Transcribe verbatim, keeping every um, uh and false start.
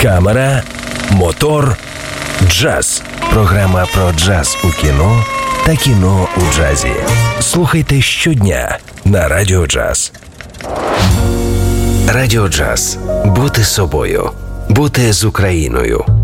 камера, мотор, джаз. Програма про джаз у кіно та кіно у джазі. Слухайте щодня на Радіо Джаз. Радіо Джаз. Бути собою. Бути з Україною.